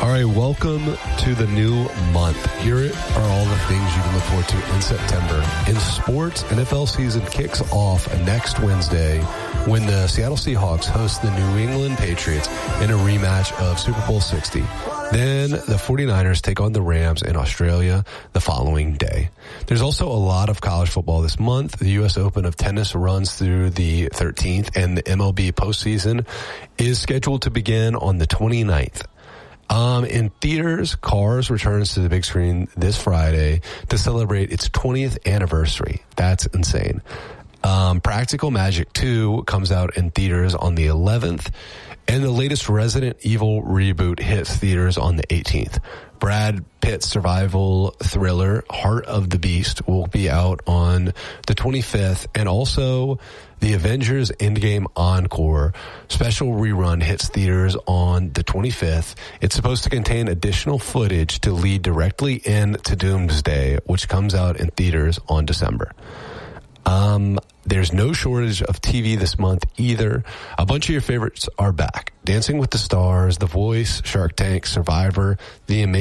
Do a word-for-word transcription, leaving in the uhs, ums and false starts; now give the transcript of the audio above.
right, welcome to the new month. Here are all the things you can look forward to in September. In sports, N F L season kicks off next Wednesday when the Seattle Seahawks host the New England Patriots in a rematch of Super Bowl sixty. Then the 49ers take on the Rams in Australia the following day. There's also a lot of college football this month. The U S Open of tennis runs through the thirteenth, and the M L B postseason is scheduled to begin on the twenty-ninth. Um, in theaters, Cars returns to the big screen this Friday to celebrate its twentieth anniversary. That's insane. Um, Practical Magic two comes out in theaters on the eleventh, and the latest Resident Evil reboot hits theaters on the eighteenth. Brad Pitt's survival thriller, Heart of the Beast, will be out on the twenty-fifth, and also the Avengers Endgame Encore special rerun hits theaters on the twenty-fifth. It's supposed to contain additional footage to lead directly into Doomsday, which comes out in theaters on December. Um, there's no shortage of T V this month either. A bunch of your favorites are back. Dancing with the Stars, The Voice, Shark Tank, Survivor, The Amazing